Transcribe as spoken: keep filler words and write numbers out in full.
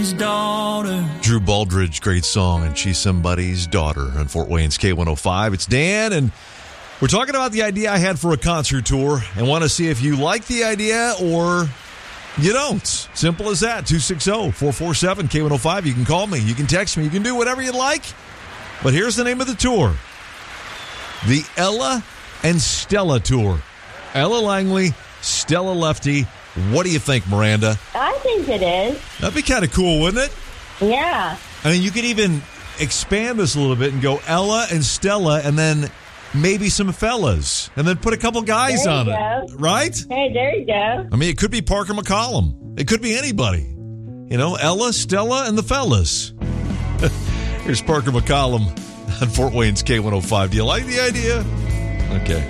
Daughter. Drew Baldridge, great song, and she's somebody's daughter on Fort Wayne's K one oh five. It's Dan, and we're talking about the idea I had for a concert tour and want to see if you like the idea or you don't. Simple as that. two six zero, four four seven, K one oh five. You can call me. You can text me. You can do whatever you like. But here's the name of the tour. The Ella and Stella Tour. Ella Langley, Stella Lefty. What do you think, Miranda? I think it is. That'd be kind of cool, wouldn't it? Yeah. I mean, you could even expand this a little bit and go Ella and Stella and then maybe some fellas and then put a couple guys There on you it. go. Right? Hey, there you go. I mean, it could be Parker McCollum. It could be anybody. You know, Ella, Stella, and the fellas. Here's Parker McCollum on Fort Wayne's K one oh five. Do you like the idea? Okay.